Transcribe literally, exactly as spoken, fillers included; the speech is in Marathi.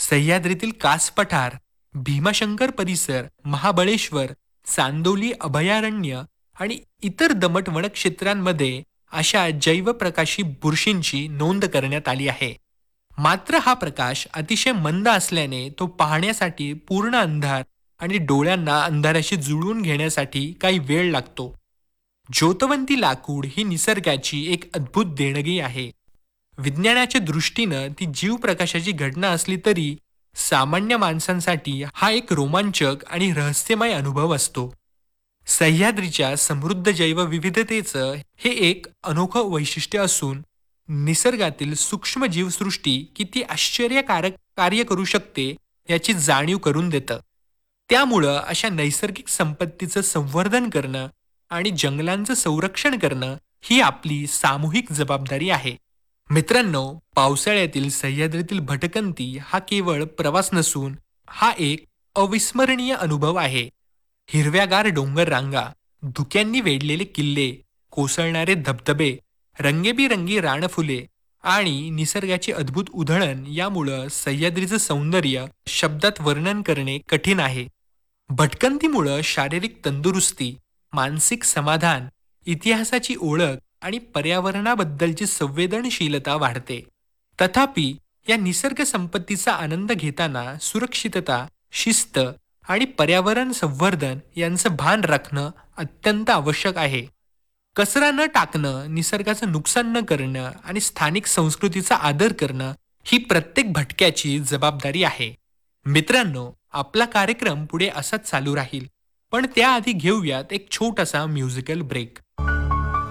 सह्याद्रीतील कास पठार, भीमाशंकर परिसर, महाबळेश्वर, चांदोली अभयारण्य आणि इतर दमट वनक्षेत्रांमध्ये अशा जैवप्रकाशी बुरशींची नोंद करण्यात आली आहे. मात्र हा प्रकाश अतिशय मंद असल्याने तो पाहण्यासाठी पूर्ण अंधार आणि डोळ्यांना अंधाराशी जुळवून घेण्यासाठी काही वेळ लागतो. ज्योतवंती लाकूड ही निसर्गाची एक अद्भुत देणगी आहे. विज्ञानाच्या दृष्टीनं ती जीवप्रकाशाची घटना असली तरी सामान्य माणसांसाठी हा एक रोमांचक आणि रहस्यमय अनुभव असतो. सह्याद्रीच्या समृद्ध जैवविविधतेचं हे एक अनोखं वैशिष्ट्य असून निसर्गातील सूक्ष्म जीवसृष्टी किती आश्चर्यकारक कार्य करू शकते याची जाणीव करून देतं. त्यामुळं अशा नैसर्गिक संपत्तीचं संवर्धन करणं आणि जंगलांचं संरक्षण करणं ही आपली सामूहिक जबाबदारी आहे. मित्रांनो, पावसाळ्यातील सह्याद्रीतील भटकंती हा केवळ प्रवास नसून हा एक अविस्मरणीय अनुभव आहे. हिरव्यागार डोंगर रांगा, धुक्यांनी वेढलेले किल्ले, कोसळणारे धबधबे, रंगेबिरंगी रानफुले आणि निसर्गाची अद्भुत उधळण यामुळं सह्याद्रीचं सौंदर्य शब्दात वर्णन करणे कठीण आहे. भटकंतीमुळं शारीरिक तंदुरुस्ती, मानसिक समाधान, इतिहासाची ओळख आणि पर्यावरणाबद्दलची संवेदनशीलता वाढते. तथापि, या निसर्ग संपत्तीचा आनंद घेताना सुरक्षितता, शिस्त आणि पर्यावरण संवर्धन यांचं भान राखणं अत्यंत आवश्यक आहे. कचरा न टाकणं, निसर्गाचं नुकसान न करणं आणि स्थानिक संस्कृतीचा आदर करणं ही प्रत्येक भटक्याची जबाबदारी आहे. मित्रांनो, आपला कार्यक्रम पुढे असाच चालू राहील, पण त्याआधी घेऊयात एक छोटासा म्युझिकल ब्रेक.